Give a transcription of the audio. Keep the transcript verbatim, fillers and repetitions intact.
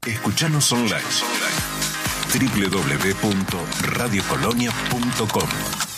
Escuchanos online. doble u doble u doble u punto radio colonia punto com